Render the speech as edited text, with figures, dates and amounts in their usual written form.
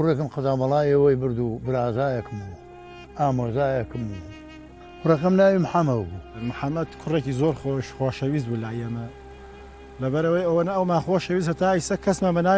کوڕێکم قەدامەڵایەوەی برد و برازایەکم و ئامۆزایەکم و کوڕەکەم ناوی محەمەد بوو. محەممەد کوڕێکی زۆر خۆشەویست بوو لای ئێمە لەبەرەوەی ئەوە ئەومان خۆشەویست هەتا ئیسە کەسمە بە ناوی